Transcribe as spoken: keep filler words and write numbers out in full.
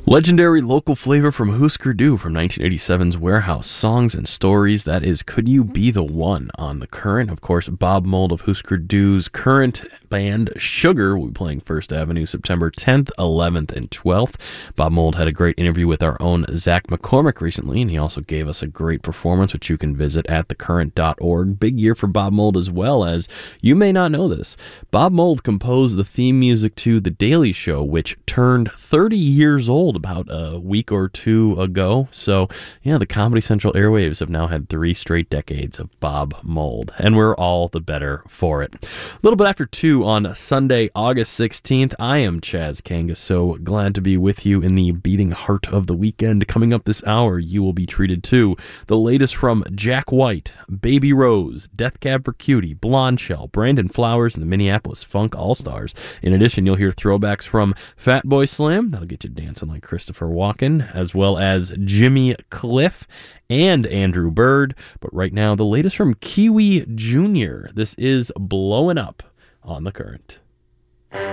Legendary local flavor from Husker Du from nineteen eighty-seven's Warehouse. Songs and stories. That is Could You Be the One on The Current. Of course, Bob Mould of Husker Du's current band Sugar will be playing First Avenue September tenth, eleventh, and twelfth. Bob Mould had a great interview with our own Zach McCormick recently, and he also gave us a great performance, which you can visit at the current dot org. Big year for Bob Mould as well, as you may not know this. Bob Mould composed the theme music to The Daily Show, which turned thirty years old about a week or two ago. So, yeah, the Comedy Central airwaves have now had three straight decades of Bob Mould, and we're all the better for it. A little bit after two on Sunday, August sixteenth, I am Chaz Kanga, so glad to be with you in the beating heart of the weekend. Coming up this hour, you will be treated to the latest from Jack White, Baby Rose, Death Cab for Cutie, Blonde Shell, Brandon Flowers, and the Minneapolis Funk All-Stars. In addition, you'll hear throwbacks from Fatboy Slim, that'll get you dancing like Christopher Walken, as well as Jimmy Cliff and Andrew Bird. But right now, the latest from Kiwi Junior This is Blowing Up on The Current.